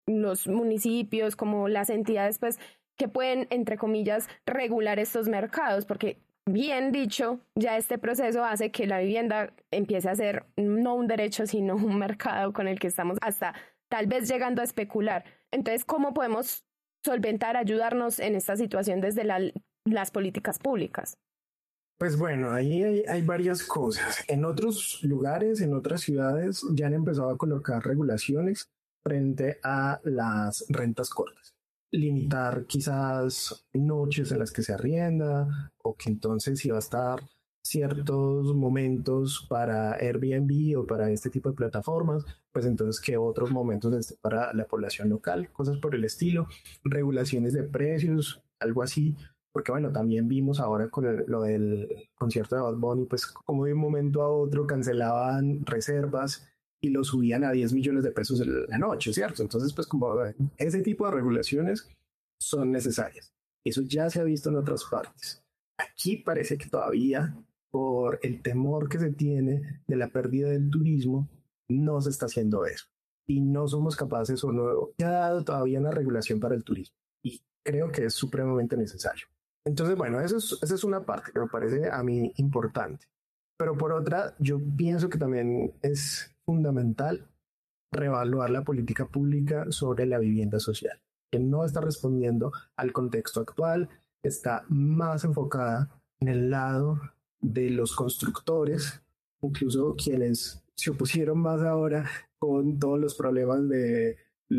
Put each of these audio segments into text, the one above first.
los municipios, como las entidades, pues, que pueden, entre comillas, regular estos mercados, porque bien dicho, ya este proceso hace que la vivienda empiece a ser no un derecho, sino un mercado con el que estamos hasta tal vez llegando a especular. Entonces, ¿cómo podemos solventar, ayudarnos en esta situación desde las políticas públicas? Pues bueno, ahí hay varias cosas. En otros lugares, en otras ciudades, ya han empezado a colocar regulaciones frente a las rentas cortas. Limitar quizás noches en las que se arrienda o que entonces si va a estar ciertos momentos para Airbnb o para este tipo de plataformas, pues entonces que otros momentos esté para la población local, cosas por el estilo, regulaciones de precios, algo así. Porque bueno, también vimos ahora con lo del concierto de Bad Bunny, pues como de un momento a otro cancelaban reservas y lo subían a 10 millones de pesos en la noche, ¿cierto? Entonces, pues como ese tipo de regulaciones son necesarias. Eso ya se ha visto en otras partes. Aquí parece que todavía, por el temor que se tiene de la pérdida del turismo, no se está haciendo eso. Y no somos capaces o no se ha dado todavía una regulación para el turismo. Y creo que es supremamente necesario. Entonces, bueno, esa es una parte que me parece a mí importante. Pero por otra, yo pienso que también es fundamental reevaluar la política pública sobre la vivienda social, que no está respondiendo al contexto actual, está más enfocada en el lado de los constructores, incluso quienes se opusieron más ahora con todos los problemas de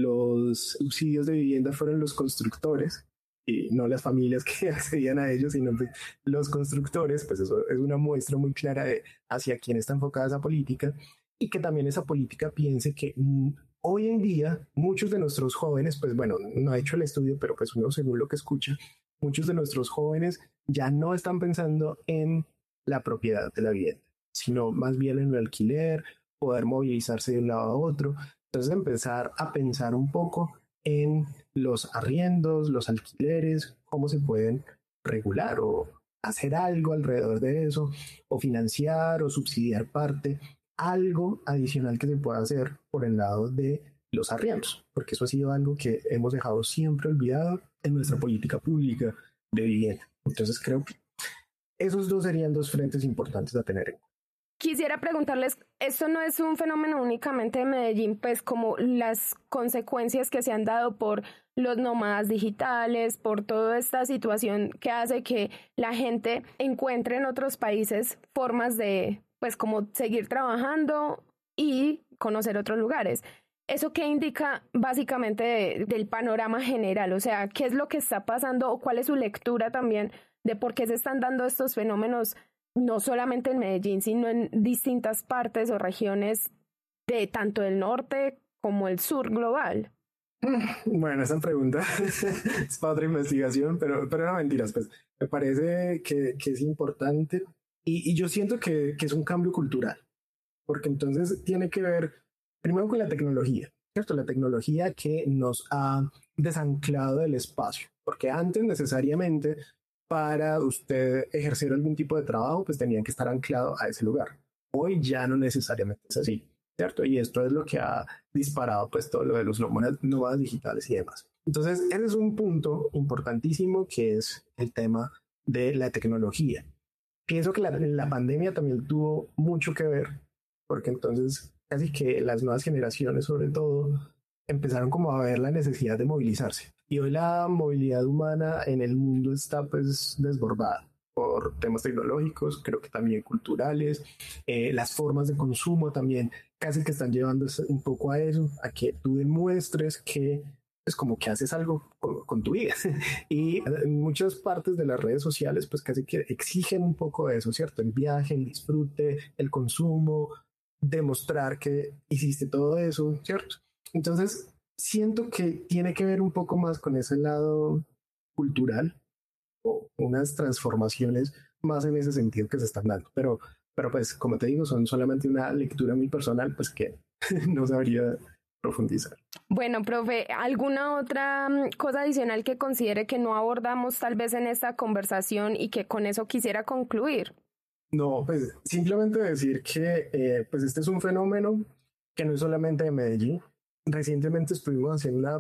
los subsidios de vivienda fueron los constructores y no las familias que accedían a ellos, sino los constructores. Pues eso es una muestra muy clara de hacia quién está enfocada esa política y que también esa política piense que hoy en día muchos de nuestros jóvenes, pues bueno, no ha hecho el estudio, pero pues uno según lo que escucha, muchos de nuestros jóvenes ya no están pensando en la propiedad de la vivienda, sino más bien en el alquiler, poder movilizarse de un lado a otro. Entonces empezar a pensar un poco en los arriendos, los alquileres, cómo se pueden regular o hacer algo alrededor de eso, o financiar o subsidiar parte, algo adicional que se pueda hacer por el lado de los arriendos, porque eso ha sido algo que hemos dejado siempre olvidado en nuestra política pública de vivienda. Entonces creo que esos dos serían dos frentes importantes a tener en cuenta. Quisiera preguntarles, esto no es un fenómeno únicamente de Medellín, pues como las consecuencias que se han dado por los nómadas digitales, por toda esta situación que hace que la gente encuentre en otros países formas de, pues como seguir trabajando y conocer otros lugares. ¿Eso qué indica básicamente del panorama general? O sea, ¿qué es lo que está pasando o cuál es su lectura también de por qué se están dando estos fenómenos no solamente en Medellín, sino en distintas partes o regiones de tanto el norte como el sur global? Bueno, esa pregunta es para otra investigación, pero no mentiras, pues me parece que es importante y yo siento que es un cambio cultural, porque entonces tiene que ver primero con la tecnología, ¿cierto? La tecnología que nos ha desanclado del espacio, porque antes necesariamente para usted ejercer algún tipo de trabajo, pues tenían que estar anclado a ese lugar. Hoy ya no necesariamente es así, ¿cierto? Y esto es lo que ha disparado pues todo lo de los nómadas digitales y demás. Entonces, ese es un punto importantísimo que es el tema de la tecnología. Pienso que la pandemia también tuvo mucho que ver, porque entonces casi que las nuevas generaciones sobre todo empezaron como a ver la necesidad de movilizarse. Y hoy la movilidad humana en el mundo está pues desbordada por temas tecnológicos, creo que también culturales, las formas de consumo también casi que están llevando un poco a eso, a que tú demuestres que es como que haces algo con tu vida. Y en muchas partes de las redes sociales pues casi que exigen un poco de eso, ¿cierto? El viaje, el disfrute, el consumo, demostrar que hiciste todo eso, ¿cierto? Entonces, siento que tiene que ver un poco más con ese lado cultural o unas transformaciones más en ese sentido que se están dando. Pero pues, como te digo, son solamente una lectura muy personal, pues que no sabría profundizar. Bueno, profe, ¿alguna otra cosa adicional que considere que no abordamos tal vez en esta conversación y que con eso quisiera concluir? No, pues simplemente decir que pues este es un fenómeno que no es solamente de Medellín. Recientemente estuvimos haciendo una